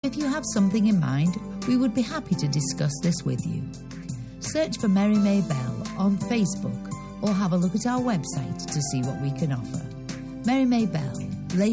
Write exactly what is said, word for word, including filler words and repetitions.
If you have something in mind, we would be happy to discuss this with you. Search for Mary May Bell on Facebook or have a look at our website to see what we can offer. Mary May Bell.